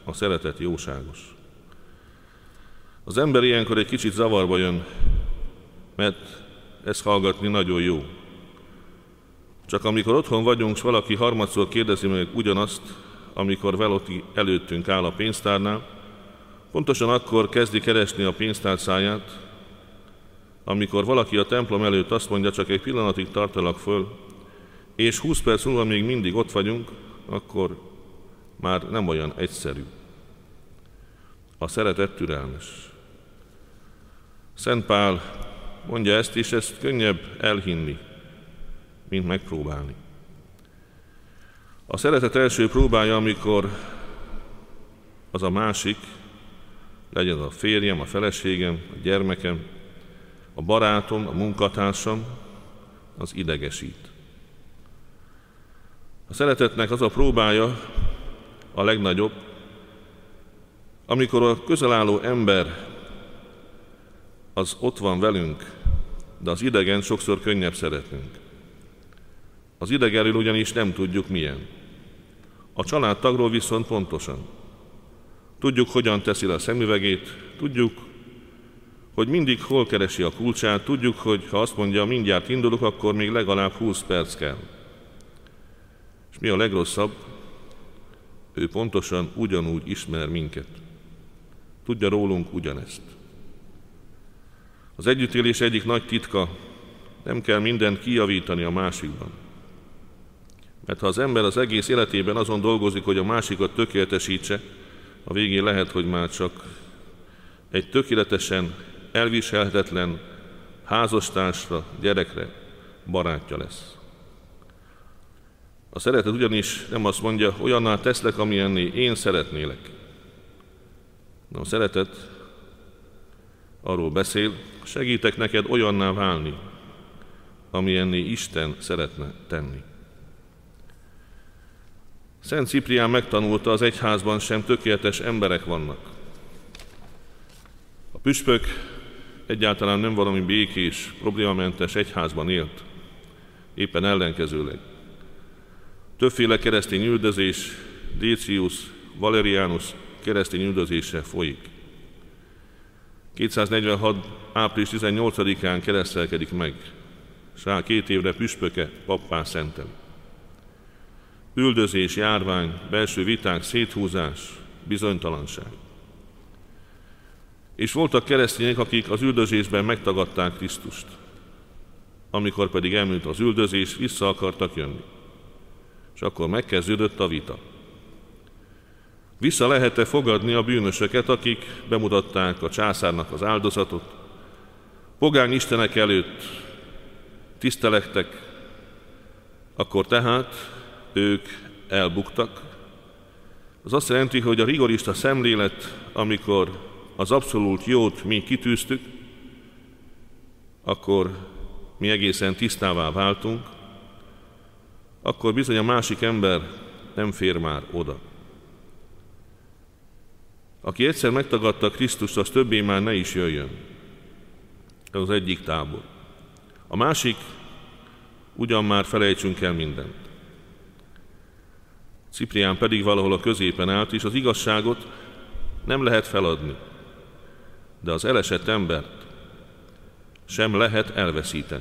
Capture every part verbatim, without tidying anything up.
a szeretet jóságos. Az ember ilyenkor egy kicsit zavarba jön, mert ezt hallgatni nagyon jó. Csak amikor otthon vagyunk, s valaki harmadszor kérdezi meg ugyanazt, amikor valaki előttünk áll a pénztárnál, pontosan akkor kezdi keresni a pénztárcáját, amikor valaki a templom előtt azt mondja, csak egy pillanatig tartalak föl, és húsz perc múlva még mindig ott vagyunk, akkor már nem olyan egyszerű. A szeretet türelmes. Szent Pál mondja ezt, és ezt könnyebb elhinni, mint megpróbálni. A szeretet első próbája, amikor az a másik, legyen a férjem, a feleségem, a gyermekem, a barátom, a munkatársam, az idegesít. A szeretetnek az a próbája a legnagyobb, amikor a közel álló ember az ott van velünk, de az idegen sokszor könnyebb szeretnünk. Az idegenről ugyanis nem tudjuk milyen. A családtagról viszont pontosan. Tudjuk, hogyan teszi le a szemüvegét, tudjuk, hogy mindig hol keresi a kulcsát, tudjuk, hogy ha azt mondja, mindjárt indulok, akkor még legalább húsz perc kell. És mi a legrosszabb? Ő pontosan ugyanúgy ismer minket. Tudja rólunk ugyanezt. Az együttélés egyik nagy titka, nem kell mindent kijavítani a másikban. Mert ha az ember az egész életében azon dolgozik, hogy a másikat tökéletesítse, a végén lehet, hogy már csak egy tökéletesen elviselhetetlen házastársra, gyerekre, barátja lesz. A szeretet ugyanis nem azt mondja, olyanná teszlek, amilyenné én szeretnélek. Na, a szeretet arról beszél, segítek neked olyanná válni, amilyenné Isten szeretne tenni. Szent Ciprián megtanulta, az egyházban sem tökéletes emberek vannak. A püspök egyáltalán nem valami békés, problémamentes egyházban élt, éppen ellenkezőleg. Többféle keresztény üldözés, Décius, Valerianus keresztény üldözése folyik. kétszáznegyvenhat. április tizennyolcadikán keresztelkedik meg, s rá két évre püspöke, pappá szentel. Üldözés, járvány, belső viták, széthúzás, bizonytalanság. És voltak keresztények, akik az üldözésben megtagadták Krisztust. Amikor pedig elmúlt az üldözés, vissza akartak jönni. És akkor megkezdődött a vita. Vissza lehet-e fogadni a bűnösöket, akik bemutatták a császárnak az áldozatot, pogány istenek előtt tisztelektek, akkor tehát ők elbuktak. Az azt jelenti, hogy a rigorista szemlélet, amikor az abszolút jót mi kitűztük, akkor mi egészen tisztává váltunk, akkor bizony a másik ember nem fér már oda. Aki egyszer megtagadta Krisztust, az többé már ne is jöjjön. Ez az egyik tábor. A másik, ugyan már felejtsünk el mindent. Ciprián pedig valahol a középen állt, és az igazságot nem lehet feladni, de az elesett embert sem lehet elveszíteni.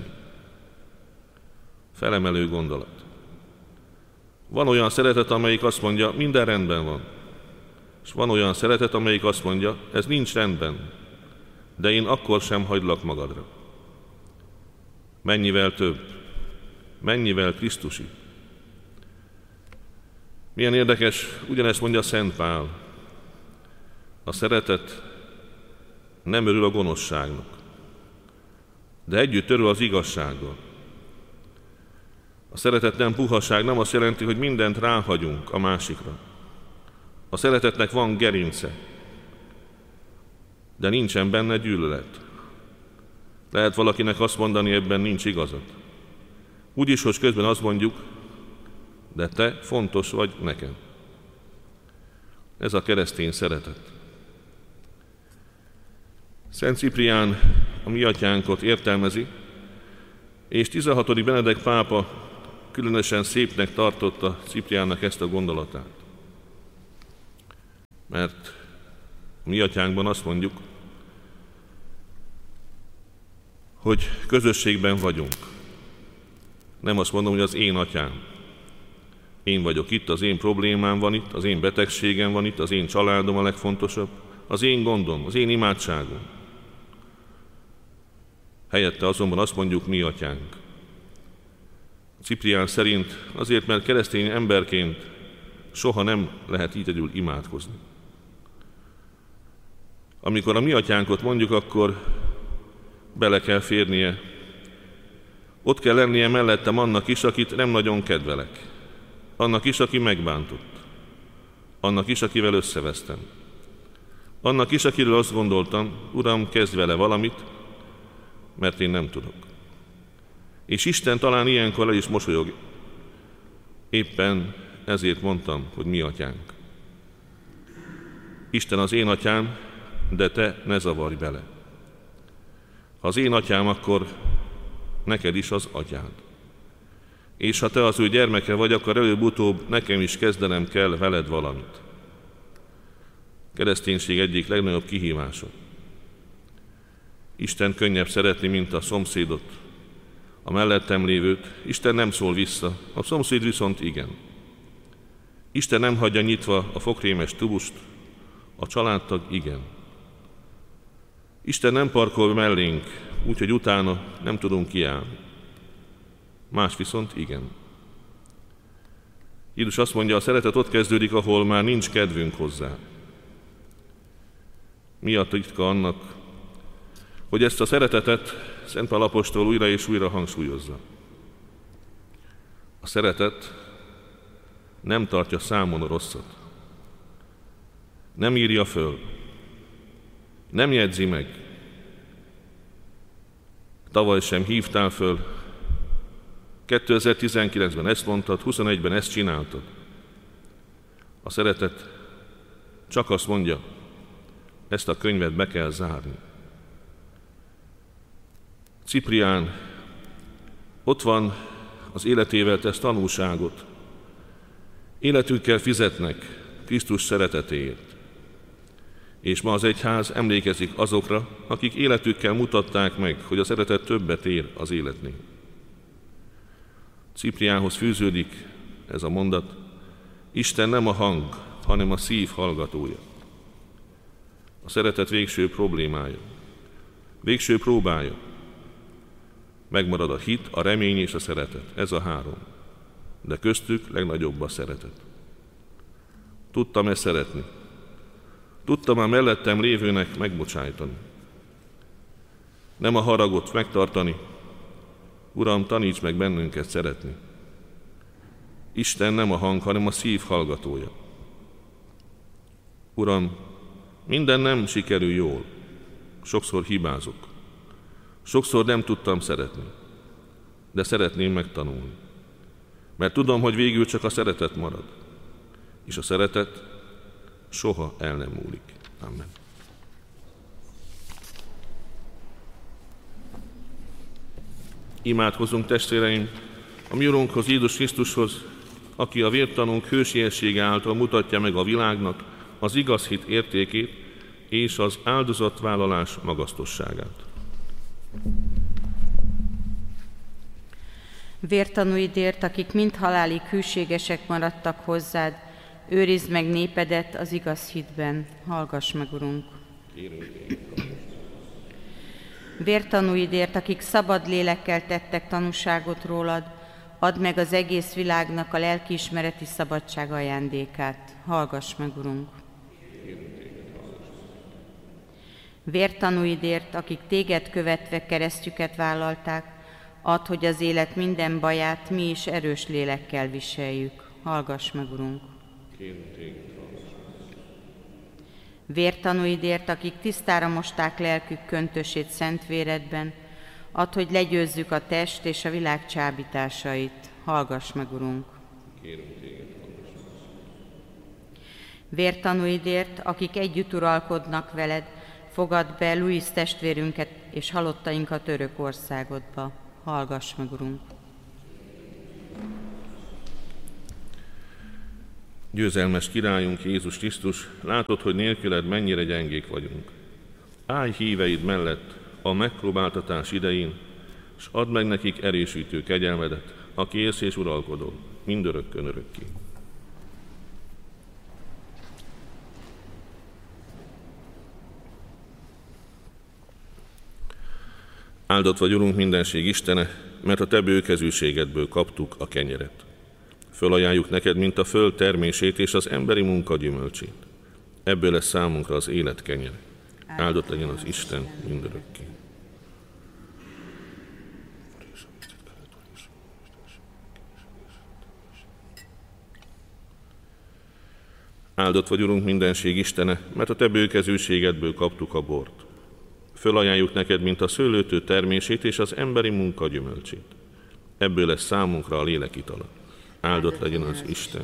Felemelő gondolat. Van olyan szeretet, amelyik azt mondja, minden rendben van. És van olyan szeretet, amelyik azt mondja, ez nincs rendben, de én akkor sem hagylak magadra. Mennyivel több, mennyivel Krisztusi. Milyen érdekes, ugyanezt mondja Szent Pál. A szeretet nem örül a gonoszságnak, de együtt örül az igazsággal. A szeretet nem puhaság, nem azt jelenti, hogy mindent ráhagyunk a másikra. A szeretetnek van gerince, de nincsen benne gyűlölet. Lehet valakinek azt mondani, ebben nincs igazad. Úgyis, hogy közben azt mondjuk, de te fontos vagy nekem. Ez a keresztény szeretet. Szent Ciprián a mi atyánkot értelmezi, és tizenhatodik Benedek pápa különösen szépnek tartotta Cipriánnak ezt a gondolatát. Mert mi atyánkban azt mondjuk, hogy közösségben vagyunk. Nem azt mondom, hogy az én atyám. Én vagyok itt, az én problémám van itt, az én betegségem van itt, az én családom a legfontosabb, az én gondom, az én imádságom. Helyette azonban azt mondjuk, mi atyánk. Ciprián szerint azért, mert keresztény emberként soha nem lehet így egyedül imádkozni. Amikor a mi atyánkot mondjuk, akkor bele kell férnie. Ott kell lennie mellettem annak is, akit nem nagyon kedvelek. Annak is, aki megbántott. Annak is, akivel összevesztem. Annak is, akiről azt gondoltam, Uram, kezdj vele valamit, mert én nem tudok. És Isten talán ilyenkor el is mosolyog. Éppen ezért mondtam, hogy mi atyánk. Isten az én atyám, de te ne zavarj bele. Ha az én atyám, akkor neked is az atyád. És ha te az ő gyermeke vagy, akkor előbb-utóbb nekem is kezdenem kell veled valamit. Kereszténység egyik legnagyobb kihívása. Isten könnyebb szeretni, mint a szomszédot, a mellettem lévőt. Isten nem szól vissza, a szomszéd viszont igen. Isten nem hagyja nyitva a fokrémes tubust, a családtag igen. Isten nem parkol mellénk, úgyhogy utána nem tudunk kiállni. Más viszont igen. Jézus azt mondja, a szeretet ott kezdődik, ahol már nincs kedvünk hozzá. Mi a titka annak, hogy ezt a szeretetet Szent Pál apostol újra és újra hangsúlyozza? A szeretet nem tartja számon a rosszat. Nem írja föl. Nem jegyzi meg. Tavaly sem hívtál föl. kétezer-tizenkilencben ezt mondtad, huszonegyben ezt csináltad. A szeretet csak azt mondja, ezt a könyvet be kell zárni. Ciprián ott van az életével tesz tanúságot. Életükkel fizetnek Krisztus szeretetéért. És ma az egyház emlékezik azokra, akik életükkel mutatták meg, hogy a szeretet többet ér az életnél. Cipriánhoz fűződik ez a mondat, Isten nem a hang, hanem a szív hallgatója. A szeretet végső problémája, végső próbája. Megmarad a hit, a remény és a szeretet. Ez a három. De köztük legnagyobb a szeretet. Tudtam ezt szeretni. Tudtam a mellettem lévőnek megbocsájtani. Nem a haragot megtartani. Uram, taníts meg bennünket szeretni. Isten nem a hang, hanem a szív hallgatója. Uram, minden nem sikerül jól. Sokszor hibázok. Sokszor nem tudtam szeretni. De szeretném megtanulni. Mert tudom, hogy végül csak a szeretet marad. És a szeretet soha el nem múlik. Amen. Imádkozzunk, testvéreim, a mi Urunkhoz, Jézus Krisztushoz, aki a vértanúnk hősiessége által mutatja meg a világnak az igaz hit értékét és az áldozatvállalás magasztosságát. Vértanúidért, akik mind halálig hűségesek maradtak hozzád, őrizd meg népedet az igaz hitben. Hallgass meg, Urunk! Vértanúidért, akik szabad lélekkel tettek tanúságot rólad, add meg az egész világnak a lelkiismereti szabadság ajándékát. Hallgass meg, Urunk! Vértanúidért, akik téged követve keresztjüket vállalták, add, hogy az élet minden baját mi is erős lélekkel viseljük. Hallgass meg, Urunk! Vértanúidért, akik tisztára mosták lelkük köntösét szent véredben, add, hogy legyőzzük a test és a világ csábításait. Hallgass meg, Urunk! Vértanúidért, akik együtt uralkodnak veled, fogadd be Louis testvérünket és halottainkat örök országodba. Hallgass meg, Urunk! Győzelmes királyunk Jézus Krisztus, látod, hogy nélküled mennyire gyengék vagyunk. Állj híveid mellett a megpróbáltatás idején, és add meg nekik erősítő kegyelmedet, aki élsz és uralkodol, mindörökkön örökké. Áldott vagy, Urunk, mindenség Istene, mert a Te bőkezűségedből kaptuk a kenyeret. Fölajánljuk neked, mint a föld termését és az emberi munka gyümölcsét. Ebből lesz számunkra az élet kenyere. Áldott legyen az Isten mindörökké. Áldott vagy, Urunk, mindenség Istene, mert a Te bőkezűségedből kaptuk a bort. Fölajánljuk neked, mint a szőlőtő termését és az emberi munka gyümölcsét. Ebből lesz számunkra a lélek itala. Áldott legyen az Isten.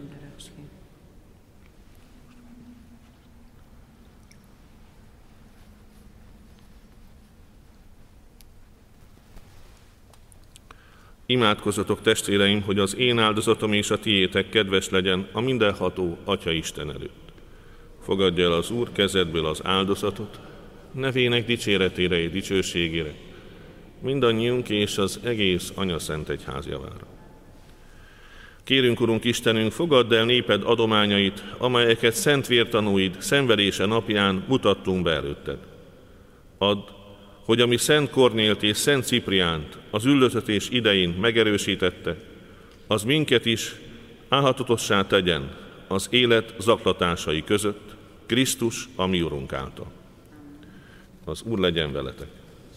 Imádkozzatok, testvéreim, hogy az én áldozatom és a tiétek kedves legyen a mindenható Atya Isten előtt. Fogadj el az Úr kezedből az áldozatot, nevének dicséretére és dicsőségére, mindannyiunk és az egész Anya Szent Egyház javára. Kérünk, Urunk Istenünk, fogadd el néped adományait, amelyeket szent vértanúid szenvedése napján mutattunk be előtted. Add, hogy ami Szent Kornélt és Szent Cipriánt az üldöztetés idején megerősítette, az minket is álhatatossá tegyen az élet zaklatásai között, Krisztus, a mi Urunk által. Az Úr legyen veletek.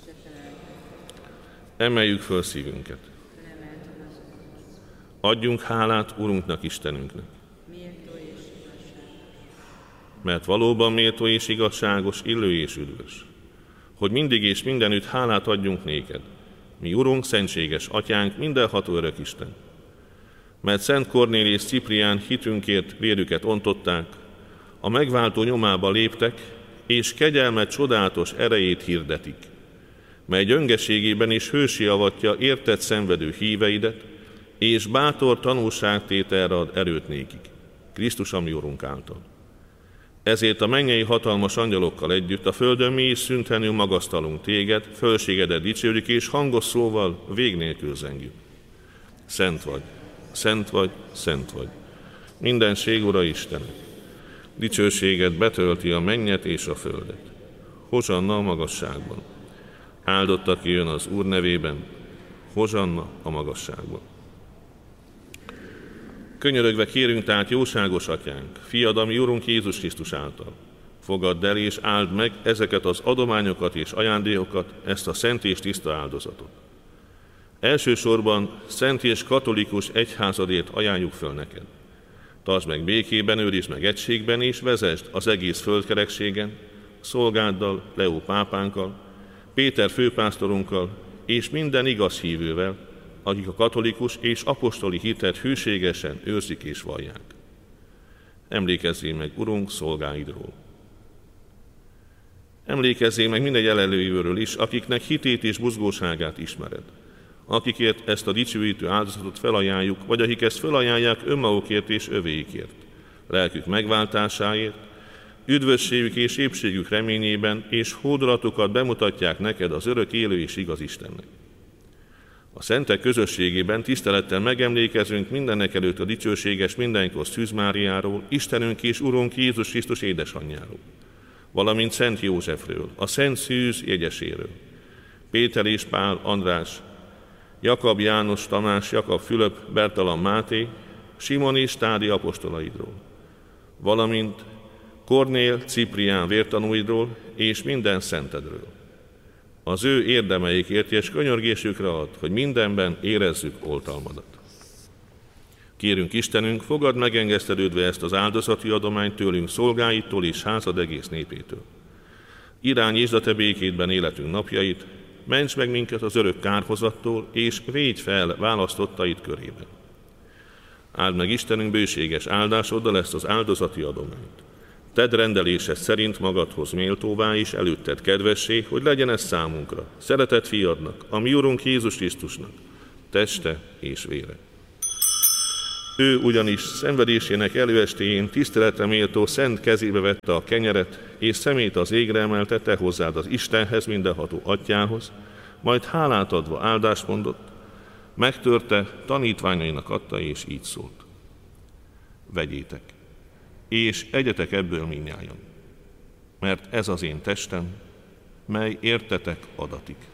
Emeljük föl szívünket. Adjunk hálát Urunknak, Istenünknek. Mert valóban méltó és igazságos, illő és üdvös, hogy mindig és mindenütt hálát adjunk néked, mi Urunk, szentséges Atyánk, mindenható örök Isten. Mert Szent Kornél és Ciprián hitünkért vérüket ontották, a megváltó nyomába léptek, és kegyelmet csodálatos erejét hirdetik, mely gyöngeségében is hősi avatja értett szenvedő híveidet, és bátor tanúságtételre ad erőt nékik, Krisztus, a mi Urunk által. Ezért a mennyei hatalmas angyalokkal együtt a földön mi is szüntelenül magasztalunk téged, fölségedet dicsérjük, és hangos szóval vég nélkül zengjük. Szent vagy, szent vagy, szent vagy. Mindenség Ura Istenek. Dicsőséged betölti a mennyet és a földet. Hozsanna a magasságban. Áldott, aki jön az Úr nevében. Hozsanna a magasságban. Könyörögve kérünk tehát, jóságos Atyánk, Fiad, a mi Urunk Jézus Krisztus által. Fogadd el és áld meg ezeket az adományokat és ajándékokat, ezt a szent és tiszta áldozatot. Elsősorban szent és katolikus egyházadért ajánljuk föl neked. Tartsd meg békében, őrizd meg egységben, és vezesd az egész földkerekségen, szolgáddal, Leó pápánkkal, Péter főpásztorunkkal, és minden igaz hívővel, akik a katolikus és apostoli hitet hűségesen őrzik és vallják. Emlékezzél meg, Urunk, szolgáidról. Emlékezzél meg mindegy jelenlévőről is, akiknek hitét és buzgóságát ismered, akikért ezt a dicsőítő áldozatot felajánljuk, vagy akik ezt felajánlják önmagukért és övéikért, lelkük megváltásáért, üdvösségük és épségük reményében, és hódolatukat bemutatják neked az örök élő és igaz Istennek. A szentek közösségében tisztelettel megemlékezünk mindenek előtt a dicsőséges mindenkor Szűz Máriáról, Istenünk és Urunk Jézus Krisztus édesanyjáról, valamint Szent Józsefről, a Szent Szűz jegyeséről, Péter és Pál András, Jakab János Tamás, Jakab Fülöp, Bertalan Máté, Simon és Tádi apostolaidról, valamint Kornél, Ciprián vértanúidról és minden szentedről. Az ő érdemeikért és könyörgésükre ad, hogy mindenben érezzük oltalmadat. Kérünk Istenünk, fogadd megengesztelődve ezt az áldozati adományt tőlünk szolgáitól és házad egész népétől. Irányítsd a te békédben életünk napjait, ments meg minket az örök kárhozattól, és védj fel választottaid körében. Áld meg Istenünk bőséges áldásoddal ezt az áldozati adományt. Tedd rendelésed szerint magadhoz méltóvá és előtted kedvessé, hogy legyen ez számunkra, szeretett fiadnak, a mi Urunk Jézus Krisztusnak, teste és vére. Ő ugyanis szenvedésének előestéjén tiszteletre méltó szent kezébe vette a kenyeret, és szemét az égre emeltette hozzád az Istenhez, mindenható atyához, majd hálát adva áldást mondott, megtörte, tanítványainak adta, és így szólt. Vegyétek, és egyetek ebből mindnyájan, mert ez az én testem, mely értetek adatik.